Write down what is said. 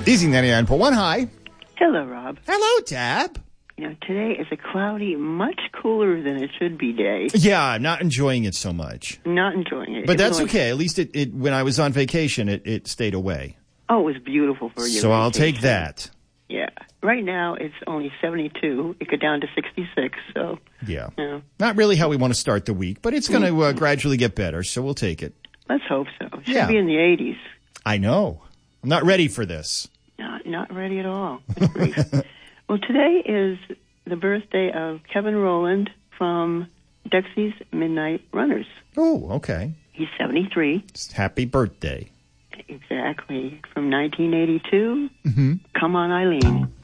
Easy 99.1. Hi. Hello, Rob. Hello, Tab. Today is a cloudy, much cooler than it should be day. Yeah, I'm not enjoying it so much. Not enjoying it. But that's okay. At least it when I was on vacation, it stayed away. Oh, it was beautiful for you. So I'll take that. Yeah. Right now, it's only 72. It got down to 66, so. Yeah. Not really how we want to start the week, but it's going to gradually get better, so we'll take it. Let's hope so. It should be in the 80s. I know. I'm not ready for this. Not ready at all. Well, today is the birthday of Kevin Rowland from Dexy's Midnight Runners. Oh, okay. He's 73. Happy birthday. Exactly. From 1982, Come On, Eileen.